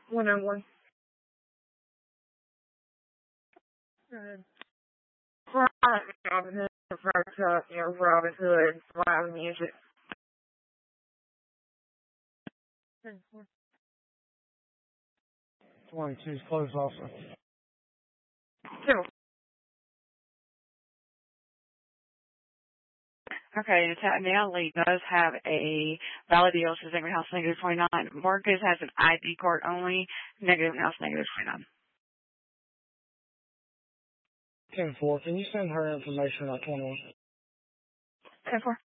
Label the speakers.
Speaker 1: 101. Robin Hood, Fire Truck, Robin Hood, loud music.
Speaker 2: 22's closed also.
Speaker 1: 2.
Speaker 3: Okay, the alley does have a valid deal, says Angry House negative 29. Marcus has an ID card only, negative house negative 29.
Speaker 2: 10-4, can you send her information at 21?
Speaker 3: 10-4.